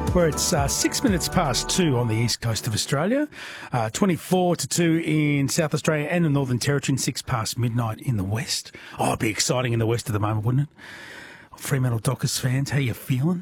where it's 6 minutes past 2 on the east coast of Australia, 24 to 2 in South Australia and the Northern Territory, and 6 past midnight in the west. Oh, it'd be exciting in the west at the moment, wouldn't it? Fremantle Dockers fans, how you feeling?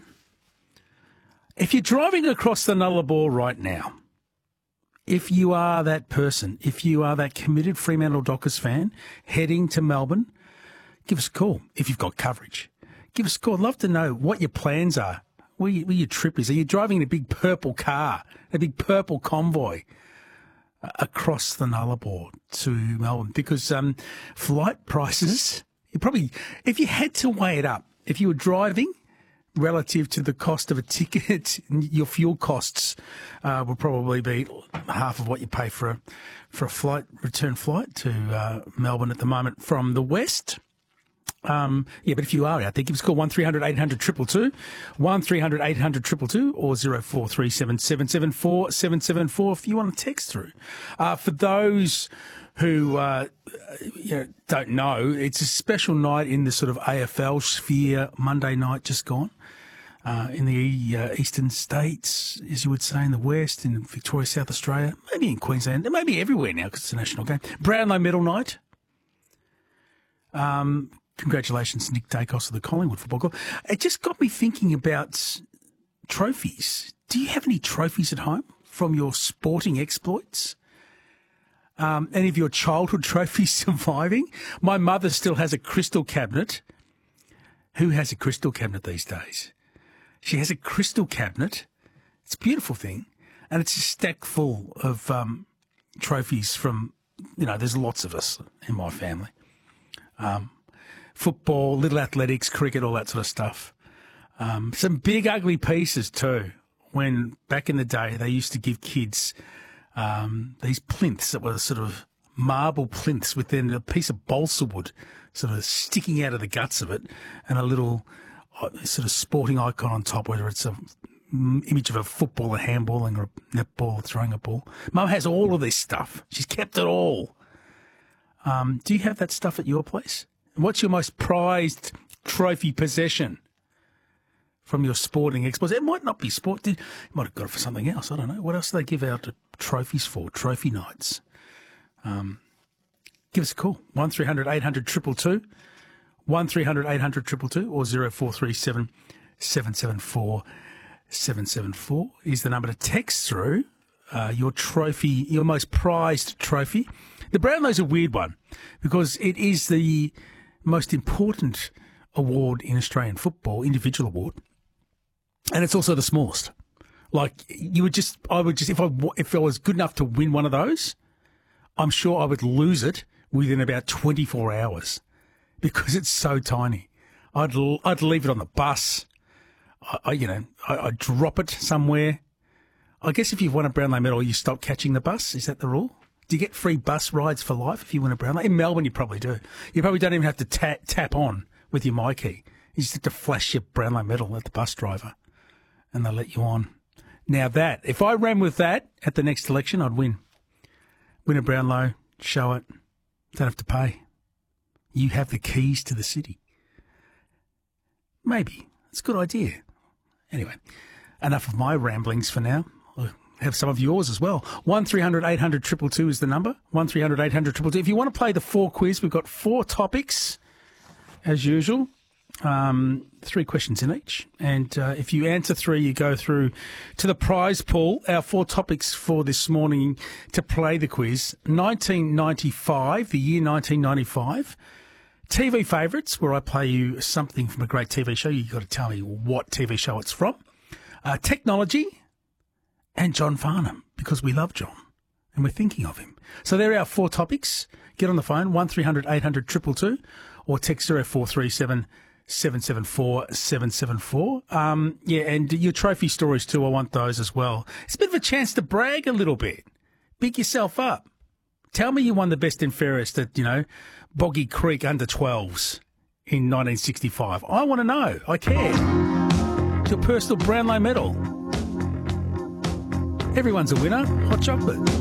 If you're driving across the Nullarbor right now, if you are that person, if you are that committed Fremantle Dockers fan heading to Melbourne, give us a call if you've got coverage. Give us a call. I'd love to know what your plans are, where your trip is. Are you driving in a big purple car, a big purple convoy across the Nullarbor to Melbourne? Because flight prices, you probably, if you had to weigh it up, if you were driving relative to the cost of a ticket, your fuel costs will probably be half of what you pay for a return flight to Melbourne at the moment from the west. But if you are out there, give us a call, 1300 800 222, 1300 800 222, or 0437 774 774 if you want to text through. For those who don't know, it's a special night in the sort of AFL sphere. Monday night just gone. In the eastern states, as you would say, in the west, in Victoria, South Australia, maybe in Queensland, maybe everywhere now because it's a national game. Brownlow Medal night. Congratulations to Nick Dacos of the Collingwood Football Club. It just got me thinking about trophies. Do you have any trophies at home from your sporting exploits? Any of your childhood trophies surviving? My mother still has a crystal cabinet. Who has a crystal cabinet these days? She has a crystal cabinet. It's a beautiful thing. And it's a stack full of trophies from, there's lots of us in my family. Football, little athletics, cricket, all that sort of stuff. Some big ugly pieces too. When back in the day they used to give kids these plinths that were sort of marble plinths with then a piece of balsa wood sort of sticking out of the guts of it and a little sort of sporting icon on top, whether it's an image of a footballer handballing or a netball or throwing a ball. Mum has all of this stuff. She's kept it all. Do you have that stuff at your place? What's your most prized trophy possession from your sporting exploits? It might not be sport. You might have got it for something else. I don't know. What else do they give out trophies for? Trophy nights. Give us a call. 1300 800 222, 1300 800 222, or 0437 774 774 is the number to text through your trophy, your most prized trophy. The Brownlow's a weird one because it is the most important award in Australian football, individual award, and it's also the smallest. Like I would just, if I was good enough to win one of those, I'm sure I would lose it within about 24 hours because it's so tiny. I'd leave it on the bus. I'd drop it somewhere. I guess if you've won a Brownlow medal, you stop catching the bus. Is that the rule? Do you get free bus rides for life if you win a Brownlow? In Melbourne, you probably do. You probably don't even have to tap on with your MyKey. You just have to flash your Brownlow medal at the bus driver, and they'll let you on. Now if I ran with that at the next election, I'd win. Win a Brownlow, show it, don't have to pay. You have the keys to the city. Maybe. It's a good idea. Anyway, enough of my ramblings for now. Have some of yours as well. 1300 800 222 is the number. 1300 800 222. If you want to play the 4 quiz, we've got 4 topics, as usual. 3 questions in each. And if you answer 3, you go through to the prize pool. Our 4 topics for this morning to play the quiz. 1995, the year 1995. TV favourites, where I play you something from a great TV show. You've got to tell me what TV show it's from. Technology. And John Farnham, because we love John and we're thinking of him. So there are our 4 topics. Get on the phone, 1300 800 222, or text 0437 774 774. And your trophy stories too, I want those as well. It's a bit of a chance to brag a little bit. Big yourself up. Tell me you won the best and fairest at, Boggy Creek under 12s in 1965. I want to know. I care. It's your personal Brownlow medal. Everyone's a winner. Hot chocolate.